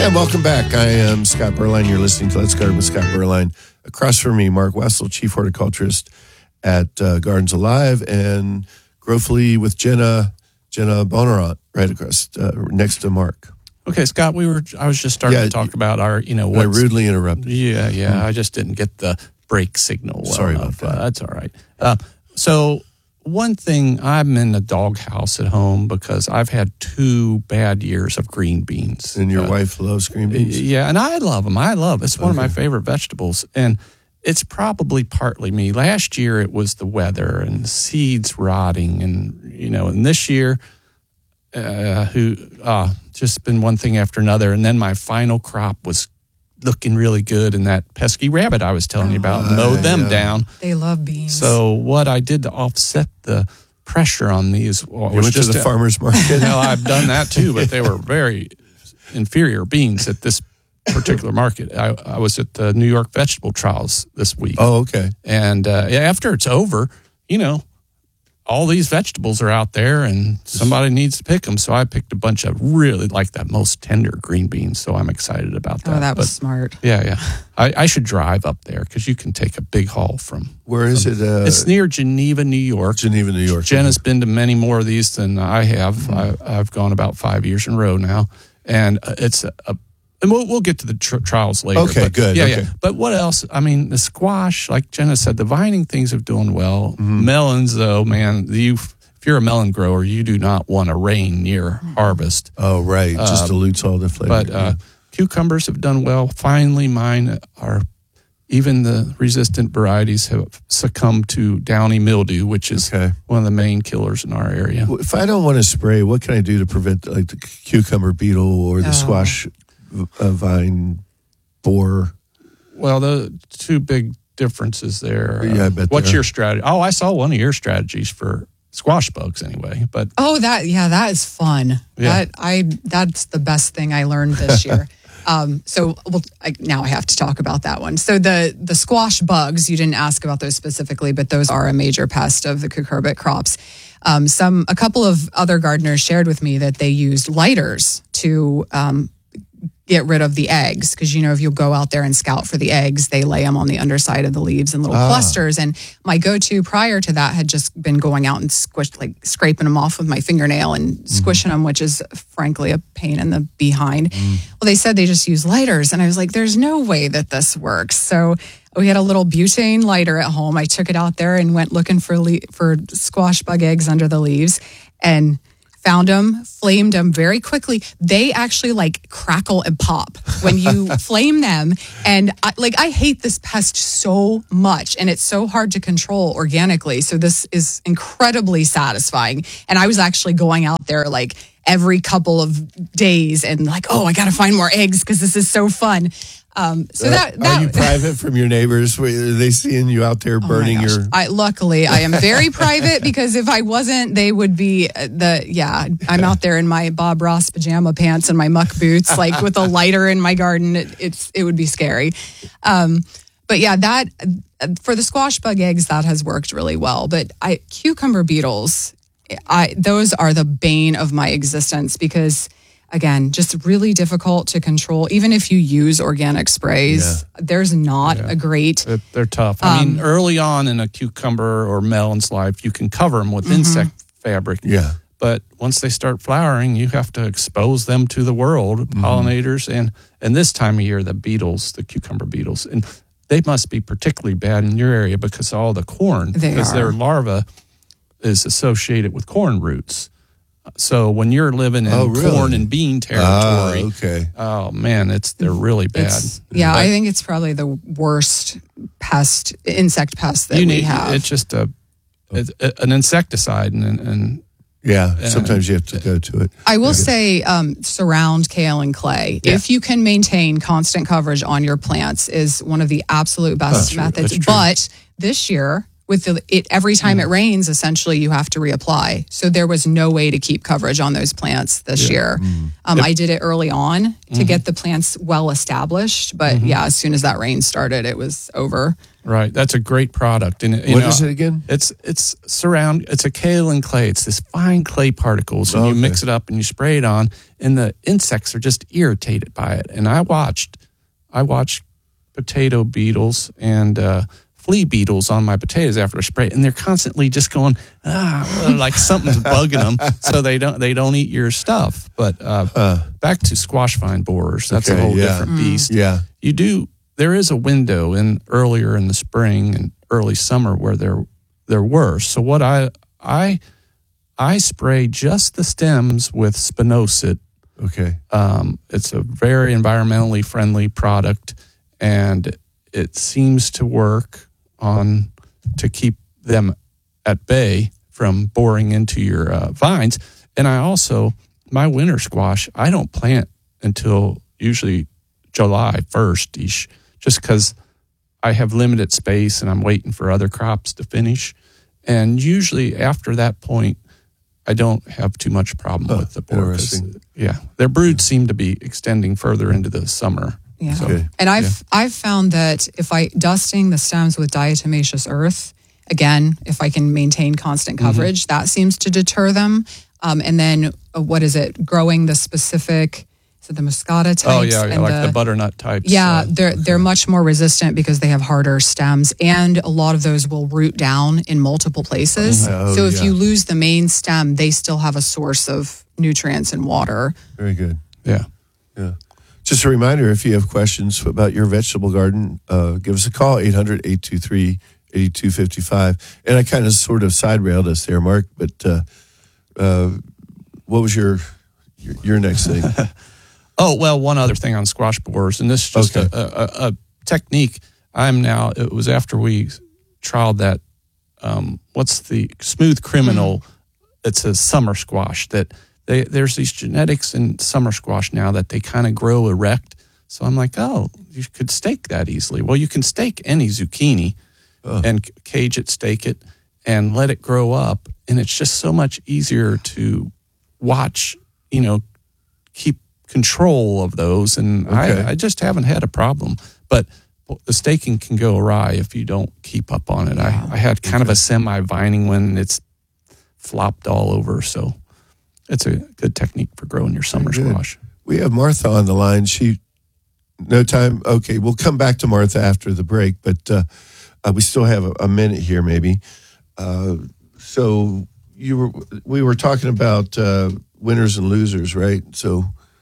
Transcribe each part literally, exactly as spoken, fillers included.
And welcome back. I am Scott Berline. You're listening to Let's Garden with Scott Berline. Across from me, Mark Wessel, Chief Horticulturist at uh, Gardens Alive, and Growfully with Jenna, Jenna Bonarant, right across, uh, next to Mark. Okay, Scott, we were. I was just starting Yeah, to talk about our, you know, I what's, rudely interrupted. Yeah, yeah. Mm. I just didn't get the break signal well Sorry enough. about that. Uh, that's all right. Uh, so one thing, I'm in the doghouse at home because I've had two bad years of green beans. And your uh, wife loves green beans? Yeah, and I love them. I love it. It's one Okay. of my favorite vegetables. And it's probably partly me. Last year it was the weather and the seeds rotting, and you know, and this year, uh, who uh, just been one thing after another. And then my final crop was looking really good, and that pesky rabbit I was telling you about Oh, mowed them yeah. down. They love beans. So what I did to offset the pressure on these well, You was went just to the a- farmer's market? No, I've done that too, but they were very inferior beans at this particular market. I, I was at the New York Vegetable Trials this week. Oh, okay. And uh, after it's over, you know, all these vegetables are out there and somebody needs to pick them. So I picked a bunch of really like that most tender green beans. So I'm excited about that. oh, that was But, smart. yeah, yeah. I, I should drive up there because you can take a big haul from. Where is from, it? Uh, it's near Geneva, New York. Geneva, New York. Jen has been to many more of these than I have. Mm-hmm. I, I've gone about five years in a row now. And uh, it's a, a and we'll, we'll get to the tr- trials later. Okay, but, good, Yeah, okay. yeah. But what else? I mean, the squash, like Jenna said, the vining things are doing well. Mm-hmm. Melons, though, man, you if you're a melon grower, you do not want a rain near harvest. Oh, right. Just Uh, dilutes all the flavor. But uh, cucumbers have done well. Finally, mine are, even the resistant varieties have succumbed to downy mildew, which is Okay. one of the main killers in our area. If I don't want to spray, what can I do to prevent like the cucumber beetle or the Oh. squash uh, vine borer? Well, the two big differences there. Yeah, I uh, bet What's there are. your strategy? Oh, I saw one of your strategies for squash bugs anyway. But Oh, that yeah, that is fun. Yeah. That I that's the best thing I learned this year. um, so well, I, now I have to talk about that one. So the the squash bugs, you didn't ask about those specifically, but those are a major pest of the cucurbit crops. Um, some a couple of other gardeners shared with me that they used lighters to um, get rid of the eggs, because you know if you'll go out there and scout for the eggs, they lay them on the underside of the leaves in little Ah. clusters. And my go-to prior to that had just been going out and squish, like scraping them off with my fingernail and squishing them, which is frankly a pain in the behind. Well, they said they just use lighters, and I was like, "There's no way that this works." So we had a little butane lighter at home. I took it out there and went looking for le- for squash bug eggs under the leaves, and found them, flamed them very quickly. They actually like crackle and pop when you flame them. And I, like, I hate this pest so much, and it's so hard to control organically. So this is incredibly satisfying. And I was actually going out there like every couple of days and like, oh, I got to find more eggs because this is so fun. Um, so that, Uh, that are you private from your neighbors? Are they seeing you out there Oh my burning gosh. your? I, luckily, I am very private, because if I wasn't, they would be uh, the, yeah, I'm out there in my Bob Ross pajama pants and my muck boots, like with a lighter in my garden. It, it's, it would be scary. Um, but yeah, that, uh, for the squash bug eggs, that has worked really well. But I, cucumber beetles, I, those are the bane of my existence, because again, just really difficult to control. Even if you use organic sprays, Yeah. there's not Yeah. a great, They're, they're tough. I Um, mean, early on in a cucumber or melon's life, you can cover them with Mm-hmm. insect fabric. Yeah. But once they start flowering, you have to expose them to the world, Mm-hmm. pollinators, and and this time of year, the beetles, the cucumber beetles, and they must be particularly bad in your area because of all the corn, They because are. their larva is associated with corn roots. So when you're living in Oh, really? corn and bean Ah, territory, okay. oh man, it's they're really bad. It's, yeah, But I think it's probably the worst pest, insect pest that you we need have. it's just a, it's a an insecticide, and and Yeah. Uh, Sometimes you have to go to it. I will say um, surround kale and clay. Yeah. If you can maintain constant coverage on your plants is one of the absolute best That's true. methods. That's true. But this year, with the it every time it rains, essentially you have to reapply. So there was no way to keep coverage on those plants this year. Um, I did it early on to get the plants well established, but yeah, as soon as that rain started, it was over. Right, that's a great product. And you What know, is it again? It's it's surround. It's a kaolin clay. It's this fine clay particles, and Okay. you mix it up and you spray it on, and the insects are just irritated by it. And I watched, I watched potato beetles and uh, flea beetles on my potatoes after I spray it, and they're constantly just going ah, like something's bugging them, so they don't they don't eat your stuff. But uh, Uh, back to squash vine borers, that's Okay, a whole yeah. different beast. yeah. You do. There is a window in earlier in the spring and early summer where there there were. So what I I I spray just the stems with spinosad. Okay. Um, it's a very environmentally friendly product, and it seems to work on to keep them at bay from boring into your uh, vines. And I also my winter squash I don't plant until usually July first ish. Just because I have limited space and I'm waiting for other crops to finish. And usually after that point, I don't have too much problem Oh, with the borer. 'Cause, interesting. Yeah, their broods seem to be extending further into the summer. Yeah. So, Okay. And I've I've found that if I dusting the stems with diatomaceous earth, again, if I can maintain constant coverage, that seems to deter them. Um, and then uh, what is it? Growing the specific, is it the muscata types? oh, yeah, yeah and like the, butternut types. Yeah, uh, they're they're much more resistant because they have harder stems, and a lot of those will root down in multiple places. Oh, so if yeah. you lose the main stem, they still have a source of nutrients and water. Very good. yeah. Yeah. Just a reminder, if you have questions about your vegetable garden, uh, give us a call, eight hundred, eight two three, eight two five five. And I kind of sort of side railed us there, Mark, but uh, uh, what was your, your your next thing? Oh, well, one other thing on squash borers, and this is just Okay. a, a, a technique. I'm now, it was after we trialed that, um, what's the smooth criminal? It's a summer squash that they, there's these genetics in summer squash now that they kind of grow erect. So I'm like, oh, you could stake that easily. Well, you can stake any zucchini Oh. and c- cage it, stake it, and let it grow up. And it's just so much easier to watch, you know, keep control of those. And Okay. I, I just haven't had a problem. But the staking can go awry if you don't keep up on it. I, I had kind of a semi-vining one, and it's flopped all over. So it's a good technique for growing your summer Very good. squash. We have Martha on the line. She, no time. Okay, we'll come back to Martha after the break, but uh, uh, we still have a, a minute here, maybe. Uh, so you were, we were talking about uh, winners and losers, right? So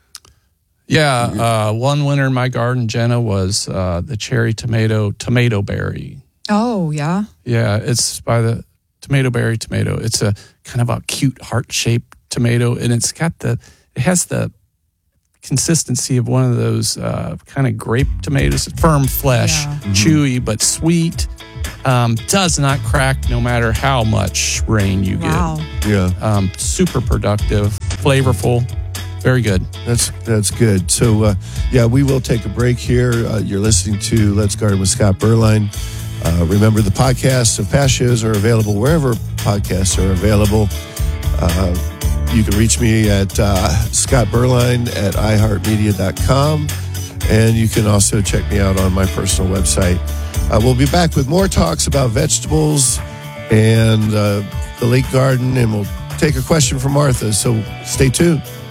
Yeah, uh, one winner in my garden, Jenna, was uh, the cherry tomato tomato berry. Oh, yeah. Yeah, it's by the tomato berry tomato. It's a kind of a cute heart shaped tomato, and it's got the it has the consistency of one of those uh, kind of grape tomatoes, firm flesh, Yeah. chewy but sweet. Um, does not crack no matter how much rain you Wow. yeah, get. Um, super productive, flavorful, very good. that's that's good. So uh, yeah, we will take a break here. Uh, you're listening to Let's Garden with Scott Berline. Uh, remember, the podcasts of past shows are available wherever podcasts are available. Uh, you can reach me at uh, Scott Berline at i heart media dot com, and you can also check me out on my personal website. Uh, we'll be back with more talks about vegetables and uh, the lake garden, and we'll take a question from Martha. So stay tuned.